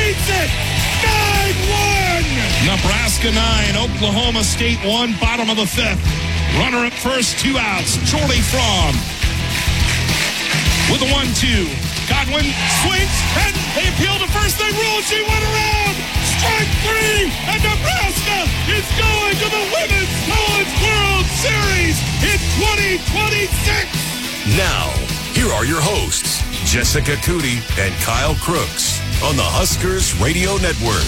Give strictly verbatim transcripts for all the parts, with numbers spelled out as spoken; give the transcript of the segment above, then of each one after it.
leads it nine one. Nebraska nine, Oklahoma State one, bottom of the fifth. Runner at first, two outs. Jordy Fromm with a one two. Godwin swings, and they appeal to first. They rule. She went around. Strike three, and Nebraska is going to the Women's College World Series in twenty twenty-six. Now, here are your hosts, Jessica Cootie and Kyle Crooks on the Huskers Radio Network.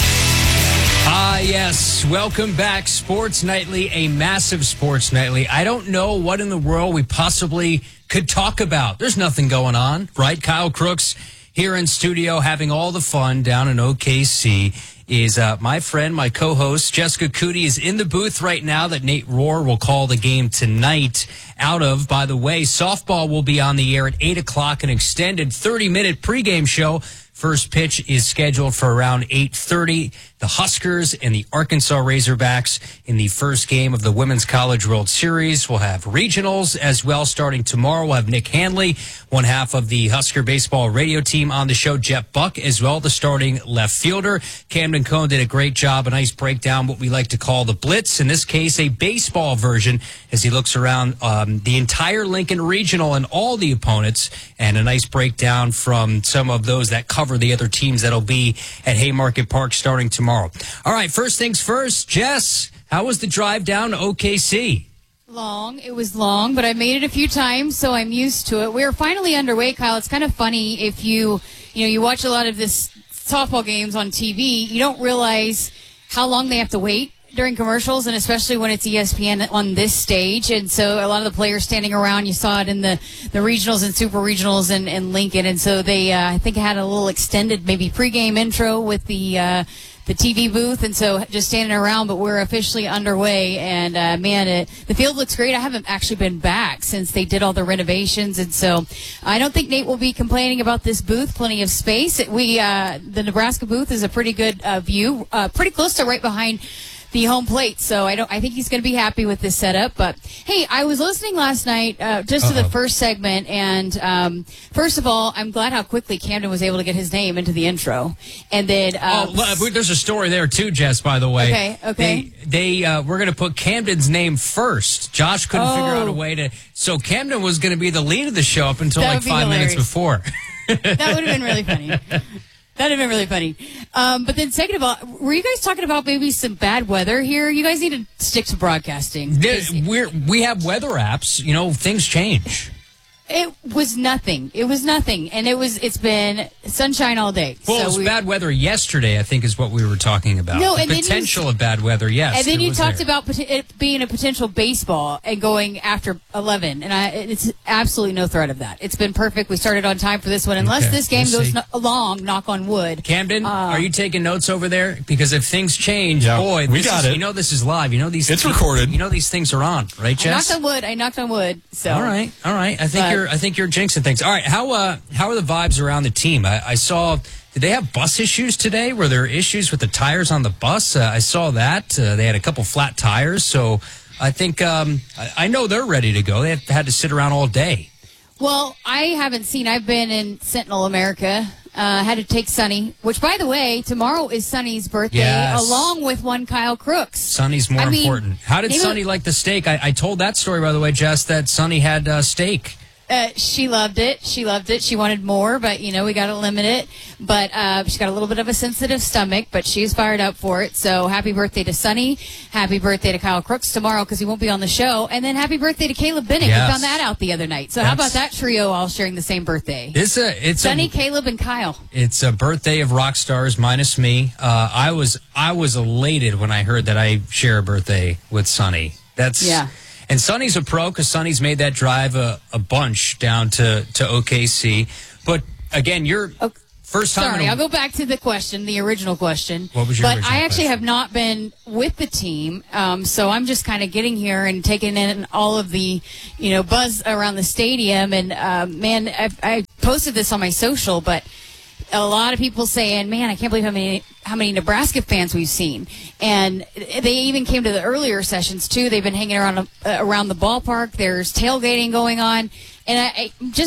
Ah, yes. Welcome back, Sports Nightly, a massive Sports Nightly. I don't know what in the world we possibly could talk about. There's nothing going on, right? Kyle Crooks here in studio having all the fun down in O K C is uh, my friend, my co-host, Jessica Cootie is in the booth right now that Nate Rohr will call the game tonight out of. By the way, softball will be on the air at eight o'clock, an extended thirty-minute pregame show. First pitch is scheduled for around eight thirty. The Huskers and the Arkansas Razorbacks in the first game of the Women's College World Series. We'll have regionals as well starting tomorrow. We'll have Nick Hanley, one half of the Husker baseball radio team on the show. Jeff Buck as well, the starting left fielder. Camden Cohn did a great job, a nice breakdown, what we like to call the Blitz. In this case, a baseball version as he looks around um, the entire Lincoln Regional and all the opponents, and a nice breakdown from some of those that cover the other teams that'll be at Haymarket Park starting tomorrow. All right, first things first, Jess, how was the drive down to O K C? Long. It was long, but I made it a few times, so I'm used to it. We're finally underway, Kyle. It's kind of funny if you, you know, you watch a lot of this softball games on T V, you don't realize how long they have to wait during commercials, and especially when it's E S P N on this stage. And so a lot of the players standing around, you saw it in the, the regionals and super regionals in, in Lincoln. And so they, uh, I think, had a little extended maybe pregame intro with the uh, the T V booth. And so just standing around, but we're officially underway. And, uh, man, it, the field looks great. I haven't actually been back since they did all the renovations. And so I don't think Nate will be complaining about this booth. Plenty of space. We uh, the Nebraska booth is a pretty good uh, view, uh, pretty close to right behind the home plate, so I don't. I think he's going to be happy with this setup. But hey, I was listening last night uh, just Uh-oh. to the first segment, and um, first of all, I'm glad how quickly Camden was able to get his name into the intro, and then um, oh, there's a story there too, Jess. By the way, okay, okay, they, they uh, we're going to put Camden's name first. Josh couldn't oh. figure out a way to, so Camden was going to be the lead of the show up until that like five hilarious. minutes before. That would have been really funny. That'd have been really funny. Um, but then second of all, were you guys talking about maybe some bad weather here? You guys need to stick to broadcasting. We're, we have weather apps. You know, things change. It was nothing. It was nothing. And it was, it's been sunshine all day. Well, so it was we, bad weather yesterday, I think, is what we were talking about. No, the and potential then you, of bad weather, yes. And then you talked there. about it being a potential baseball and going after eleven. And I, it's absolutely no threat of that. It's been perfect. We started on time for this one. Unless okay, this game goes see. no, long, knock on wood. Camden, uh, are you taking notes over there? Because if things change, yeah, boy, we this got is, it. You know this is live. You know these. It's things, recorded. You know these things are on, right, Jess? I knocked on wood. I knocked on wood. So all right, all right. I think but, you're. I think you're jinxing things. All right, how uh, how are the vibes around the team? I, I saw. Did they have bus issues today? Were there issues with the tires on the bus? Uh, I saw that uh, they had a couple flat tires. So I think um, I, I know they're ready to go. They have had to sit around all day. Well, I haven't seen. I've been in Sentinel, America. Uh, had to take Sonny, which, by the way, tomorrow is Sonny's birthday, yes. along with one Kyle Crooks. Sonny's more I mean, important. How did Sonny like the steak? I, I told that story, by the way, Jess, that Sonny had uh, steak. Uh, she loved it. She loved it. She wanted more, but, you know, we got to limit it. But uh, she's got a little bit of a sensitive stomach, but she's fired up for it. So happy birthday to Sonny. Happy birthday to Kyle Crooks tomorrow because he won't be on the show. And then happy birthday to Caleb Bennett. Yes. We found that out the other night. So That's, how about that trio all sharing the same birthday? It's a, it's Sonny, a, Caleb, and Kyle. It's a birthday of rock stars minus me. Uh, I was I was elated when I heard that I share a birthday with Sonny. That's yeah. And Sonny's a pro because Sonny's made that drive a, a bunch down to, to O K C. But, again, you're okay. first time. Sorry, a, I'll go back to the question, the original question. What was your But original I actually question? have not been with the team, um, so I'm just kind of getting here and taking in all of the, you know, buzz around the stadium. And, uh, man, I, I posted this on my social, but a lot of people saying, man, I can't believe how many how many Nebraska fans we've seen. And they even came to the earlier sessions, too. They've been hanging around uh, around the ballpark. There's tailgating going on. And I, I just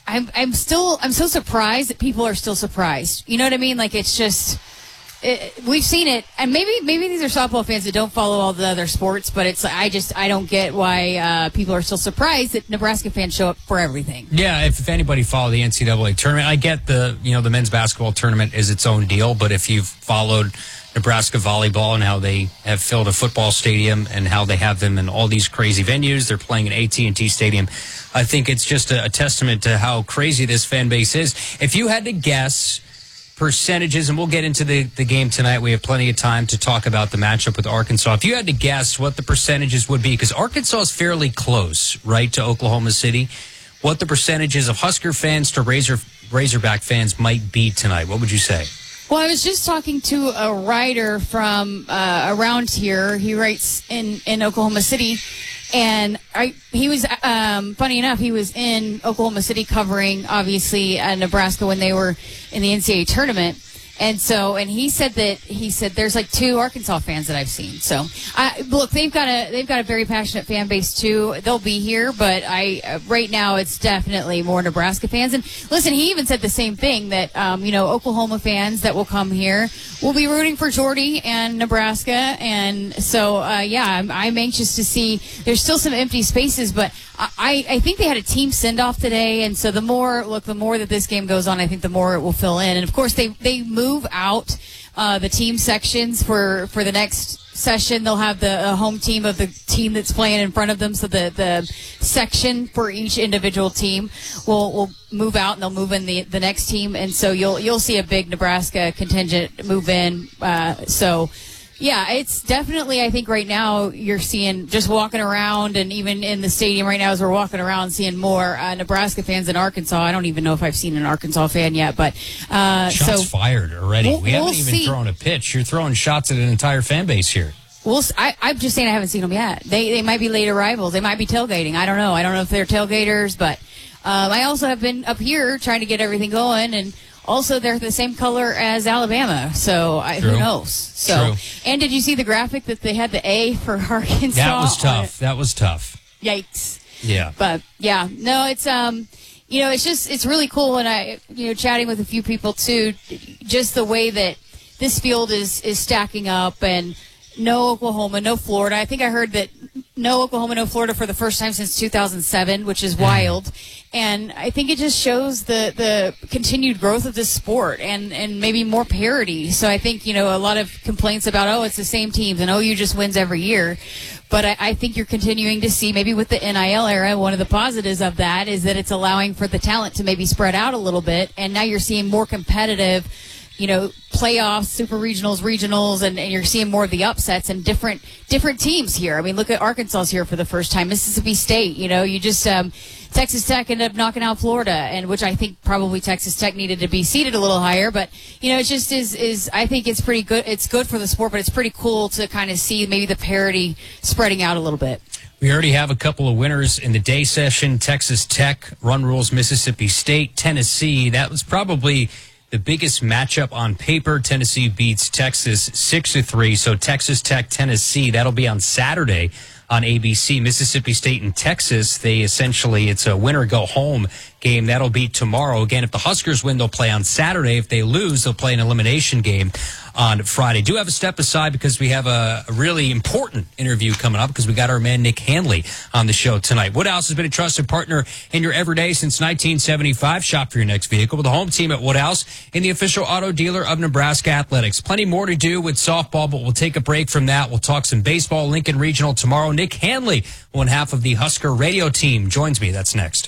I'm I'm still I'm so surprised that people are still surprised. You know what I mean? Like it's just it, we've seen it, and maybe maybe these are softball fans that don't follow all the other sports, but it's I just I don't get why uh, people are still surprised that Nebraska fans show up for everything. Yeah, if, if anybody followed the N C double A tournament, I get the you know the men's basketball tournament is its own deal, but if you've followed Nebraska volleyball and how they have filled a football stadium and how they have them in all these crazy venues, they're playing in A T and T Stadium. I think it's just a, a testament to how crazy this fan base is. If you had to guess percentages, and we'll get into the, the game tonight. We have plenty of time to talk about the matchup with Arkansas. If you had to guess what the percentages would be, because Arkansas is fairly close, right, to Oklahoma City, what the percentages of Husker fans to Razor Razorback fans might be tonight, what would you say? Well, I was just talking to a writer from uh, around here. He writes in, in Oklahoma City. And I, he was, um, funny enough, he was in Oklahoma City covering, obviously, uh, Nebraska when they were in the N C double A tournament. And so, and he said that, he said there's like two Arkansas fans that I've seen. So, I, look, they've got a, they've got a very passionate fan base too. They'll be here, but I, uh, right now it's definitely more Nebraska fans. And listen, he even said the same thing that, um, you know, Oklahoma fans that will come here will be rooting for Jordy and Nebraska. And so, uh, yeah, I'm, I'm anxious to see, there's still some empty spaces, but I, I think they had a team send-off today, and so the more, look, the more that this game goes on, I think the more it will fill in. And, of course, they, they move out uh, the team sections for, for the next session. They'll have the uh, home team of the team that's playing in front of them, so the, the section for each individual team will, will move out, and they'll move in the, the next team. And so you'll you'll see a big Nebraska contingent move in. Uh, so... Yeah, it's definitely, I think right now you're seeing just walking around, and even in the stadium right now as we're walking around, seeing more uh, Nebraska fans in Arkansas. I don't even know if I've seen an Arkansas fan yet, but uh, shots so, fired already. We'll, we haven't we'll even see. thrown a pitch. You're throwing shots at an entire fan base here. Well, I, I'm just saying I haven't seen them yet. They they might be late arrivals. They might be tailgating. I don't know. I don't know if they're tailgaters, but um, I also have been up here trying to get everything going, and also, they're the same color as Alabama, so I, who knows? So, True. And did you see the graphic that they had the A for Arkansas? That was tough. That was tough. Yikes! Yeah, but yeah, no, it's um, you know, it's just it's really cool, and I, you know, chatting with a few people too, just the way that this field is is stacking up, and no Oklahoma, no Florida. I think I heard that no Oklahoma, no Florida for the first time since two thousand seven, which is wild. And I think it just shows the, the continued growth of this sport and, and maybe more parity. So I think, you know, a lot of complaints about, oh, it's the same teams and O U just wins every year. But I, I think you're continuing to see, maybe with the N I L era, one of the positives of that is that it's allowing for the talent to maybe spread out a little bit. And now you're seeing more competitive, you know, playoffs, super regionals, regionals, and, and you're seeing more of the upsets and different different teams here. I mean, look at Arkansas's here for the first time. Mississippi State, you know, you just um, Texas Tech ended up knocking out Florida, and which I think probably Texas Tech needed to be seated a little higher. But you know, it just is is I think it's pretty good. It's good for the sport, but it's pretty cool to kind of see maybe the parity spreading out a little bit. We already have a couple of winners in the day session. Texas Tech, Run Rules Mississippi State, Tennessee. That was probably the biggest matchup on paper. Tennessee beats Texas six to three. So Texas Tech, Tennessee, that'll be on Saturday on A B C. Mississippi State and Texas, they essentially, it's a winner go home game. That'll be tomorrow. Again, if the Huskers win, they'll play on Saturday. If they lose, they'll play an elimination game on Friday. Do have a step aside because we have a, a really important interview coming up because we got our man Nick Hanley on the show tonight. Woodhouse has been a trusted partner in your everyday since nineteen seventy-five. Shop for your next vehicle with the home team at Woodhouse and the official auto dealer of Nebraska Athletics. Plenty more to do with softball, but we'll take a break from that. We'll talk some baseball, Lincoln Regional tomorrow. Nick Hanley, one half of the Husker radio team, joins me. That's next.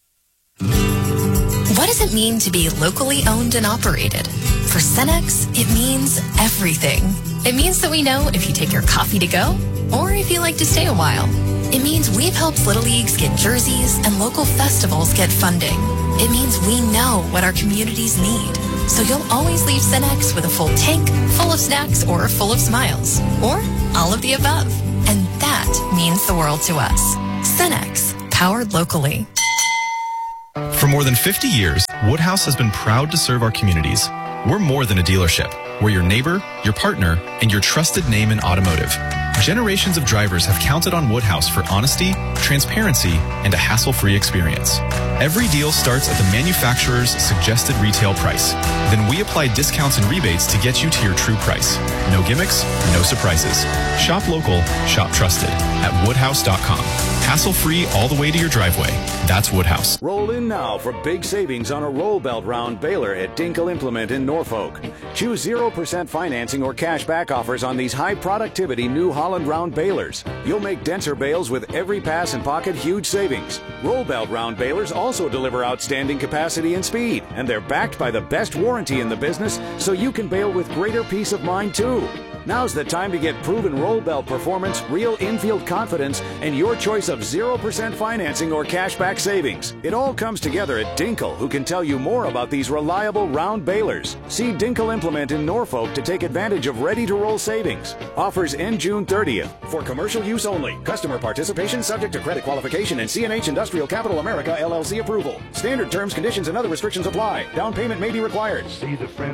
What does it mean to be locally owned and operated? For Cenex, it means everything. It means that we know if you take your coffee to go or if you like to stay a while. It means we've helped Little Leagues get jerseys and local festivals get funding. It means we know what our communities need. So you'll always leave Cenex with a full tank, full of snacks, or full of smiles. Or all of the above. And that means the world to us. Cenex, powered locally. For more than fifty years, Woodhouse has been proud to serve our communities. We're more than a dealership. We're your neighbor, your partner, and your trusted name in automotive. Generations of drivers have counted on Woodhouse for honesty, transparency, and a hassle-free experience. Every deal starts at the manufacturer's suggested retail price. Then we apply discounts and rebates to get you to your true price. No gimmicks, no surprises. Shop local, shop trusted at woodhouse dot com. Hassle-free all the way to your driveway. That's Woodhouse. Roll in now for big savings on a roll belt round baler at Dinkle Implement in Norfolk. Choose zero percent financing or cash back offers on these high productivity New Holland round balers. You'll make denser bales with every pass and pocket huge savings. Roll belt round balers also deliver outstanding capacity and speed, and they're backed by the best warranty in the business, so you can bale with greater peace of mind too. Now's the time to get proven roll belt performance, real infield confidence, and your choice of zero percent financing or cashback savings. It all comes together at Dinkle, who can tell you more about these reliable round balers. See Dinkle Implement in Norfolk to take advantage of ready-to-roll savings. Offers end June thirtieth. For commercial use only. Customer participation subject to credit qualification and C and H Industrial Capital America L L C approval. Standard terms, conditions, and other restrictions apply. Down payment may be required. See the friend